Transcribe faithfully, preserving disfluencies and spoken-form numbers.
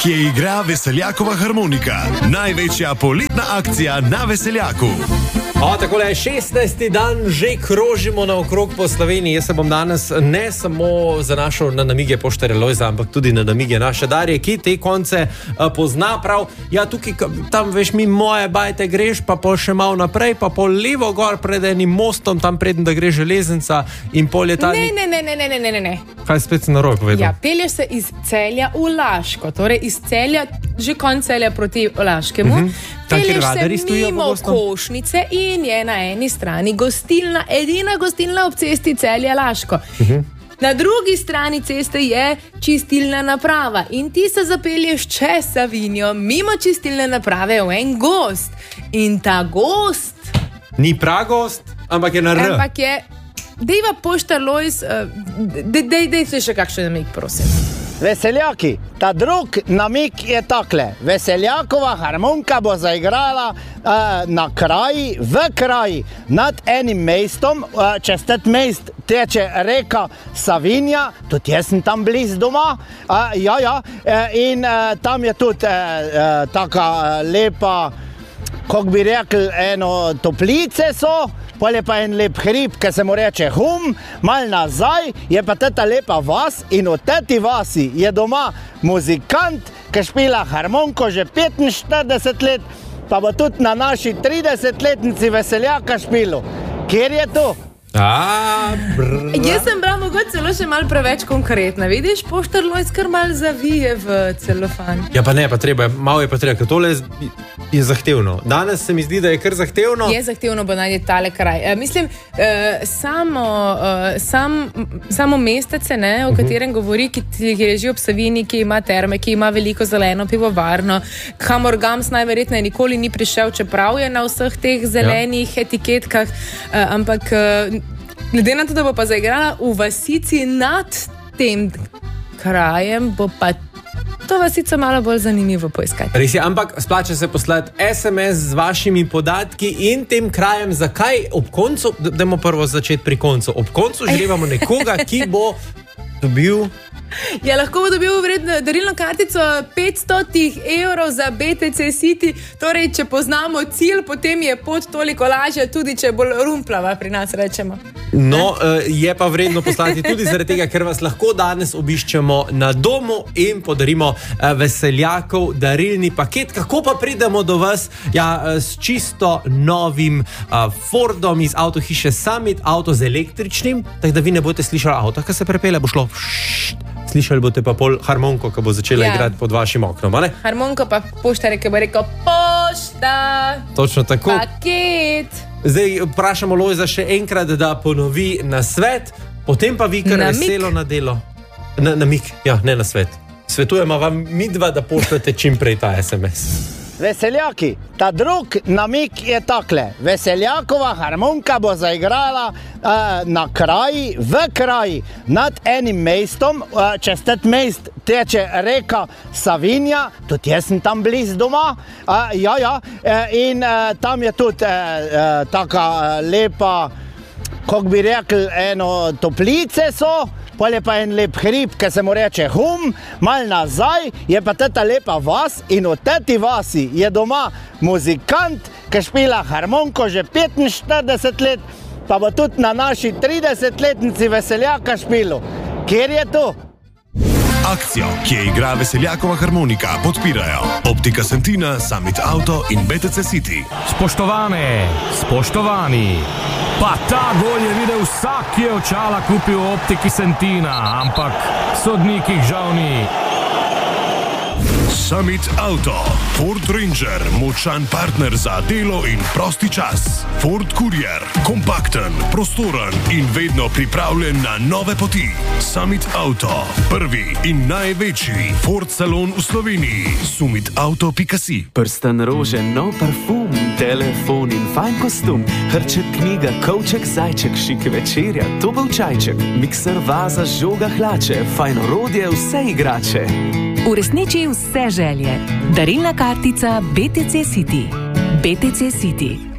kje igra Veseljakova harmonika. Največja poletna akcija na Veseljaku. O, takole, šestnajsti dan že krožimo naokrog po Sloveniji. Jaz se bom danes ne samo zanašal na namige poštare Lojza, ampak tudi na namige naše Darje, ki te konce uh, pozna prav. Ja, tukaj, tam veš, mi moje bajte greš, pa pol še malo naprej, pa pol levo gor pred enim mostom, tam preden da gre železnica in pol je ta... Ne, ne, ne, ne, ne, ne, ne, ne. Kaj spet si narobe povedal? Ja, pelješ se iz Celja v Laško, torej iz Celja, že konc Celja proti Laškemu. Uh-huh. Pelješ se mimo Košnice in je na eni strani gostilna, edina gostilna ob cesti Celje-Laško. Uh-huh. Na drugi strani ceste je čistilna naprava in ti se zapelješ čez Savinjo, mimo čistilne naprave v en gost. In ta gost... Ni pragost, ampak je na R. Ampak je... Dejva poštar Lojz, uh, dej, dej, dej se še kakšen namig, prosim. Veseljaki, ta drug namig je takle. Veseljakova harmonika bo zaigrala uh, na kraji, v kraji, nad enim mestom, uh, čez tet mest teče reka Savinja, tudi jaz sem tam bliz doma, uh, ja, ja, uh, in uh, tam je tudi uh, uh, taka uh, lepa, kako bi rekel, eno toplice so, pol je pa en lep hrib, ki se mu reče Hum, mal nazaj je pa teta lepa vas in v teti vasi je doma muzikant, ki špila harmoniko že petinštirideset let, pa bo tudi na naši tridesetletnici Veseljaka špilo. Kjer je to? A, Jaz sem bila mogoče celo še malo preveč konkretna. Vidiš, poštar Lojz kar malo zavije v celofan. Ja pa ne, pa treba, malo je pa treba, ker tole je, je zahtevno. Danes se mi zdi, da je kar zahtevno. Je zahtevno bo najti tale kraj. E, mislim, e, samo, e, sam, samo mestece, ne, o katerem uh-huh. govori, ki, ki leži ob Savini, ki ima terme, ki ima veliko zeleno pivovarno, kamor Gams najverjetneje nikoli ni prišel, čeprav je na vseh teh zelenih ja. etiketkah, e, ampak e, glede na to, da bo pa zaigrala v vasici nad tem krajem, bo pa to vasico malo bolj zanimivo poiskati. Res je, ampak splača se poslati es em es z vašimi podatki in tem krajem, zakaj ob koncu, dajmo prvo začeti pri koncu, ob koncu želimo nekoga, ki bo dobil... Ja, lahko bo dobil vredno darilno kartico petsto evrov za bé té cé City, torej, če poznamo cilj, potem je pot toliko lažja, tudi če bolj rumplava pri nas, rečemo. No, je pa vredno poslati tudi zaradi tega, ker vas lahko danes obiščemo na domu in podarimo Veseljakov darilni paket. Kako pa pridemo do vas? Ja, s čisto novim Fordom iz avtohiše Summit, avto z električnim, tako da vi ne boste slišali avta, ki se prepele, bo šlo ššt. Slišali boste pa pol harmoniko, ki bo začela ja. igrati pod vašim oknom, ali? Harmoniko pa poštare, ki bo rekel pošta. Točno tako. Paket. Zdaj vprašamo Lojza še enkrat, da ponovi na svet, potem pa vi kar na veselo na delo. Na, na mik, ja, ne na svet. Svetujemo vam midva, da pošljete čim prej ta es em es. Veseljaki, ta drug namig je takle. Veseljakova harmonika bo zaigrala uh, na kraji, v kraji, nad enim mestom, uh, čez tet mest teče reka Savinja, tudi jaz sem tam bliz doma, uh, ja, ja, uh, in uh, tam je tudi uh, uh, taka uh, lepa, kako bi rekel, eno toplice so, pol je pa en lep hrib, ki se mu reče Hum, mal nazaj je pa teta lepa vas in v teti vasi je doma muzikant, ki špila harmoniko že petinštirideset let, pa bo tudi na naši tridesetletnici Veseljaka špilo. Kjer je to? Akcijo, kje igra Veseljakova harmonika, podpirajo Optika Sentina, Summit Auto in bé té cé City. Spoštovane, spoštovani, pa ta gol je videl vsak, ki je očala kupil v Optiki Sentina, ampak sodnikih žal ni. Summit Auto, Ford Ranger, močan partner za delo in prosti čas. Ford Courier, kompakten, prostoren in vedno pripravljen na nove poti. Summit Auto, prvi in največji Ford salon v Sloveniji. summit auto pika si. Prsten rože, nov parfum, telefon in fajn kostum, hrček knjiga, kovček, zajček, šik večerja, topel čajček, mikser, vaza, žoga, hlače, fajn orodje, vse igrače. Uresniči vse želje. Darilna kartica bé té cé City. bé té cé City.